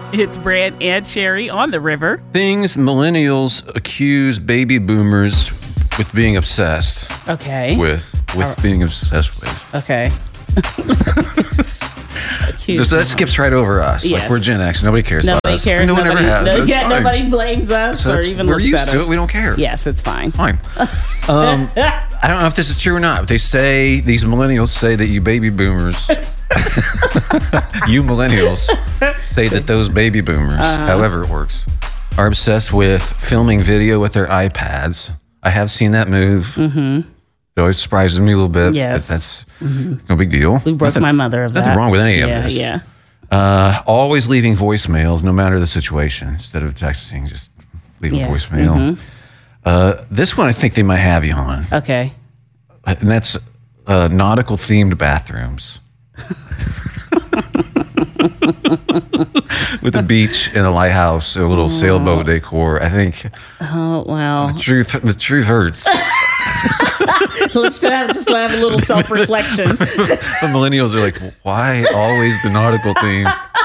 It's Brant and Sherry on the river. Things millennials accuse baby boomers with being obsessed. Okay. With being obsessed with. Okay. That skips right over us. Yes. Like we're Gen X. Nobody cares about us. Nobody cares. No one ever has. That's fine. Nobody blames us So or even we're looks used at to us. it. We don't care. Yes, it's fine. Fine. I don't know if this is true or not. But these millennials say that you baby boomers, you millennials say that those baby boomers, however it works, are obsessed with filming video with their iPads. I have seen that move. Mm-hmm. It always surprises me a little bit. Yes. But that's no big deal. We broke my mother of that. Nothing wrong with any of this. Yeah. Always leaving voicemails, no matter the situation. Instead of texting, just leave a voicemail. Mm-hmm. This one, I think they might have you on. Okay. And that's nautical-themed bathrooms. With a beach and a lighthouse, a little sailboat decor. I think. Oh, wow. The truth hurts. Let's just have a little self-reflection. The millennials are like, why always the nautical theme?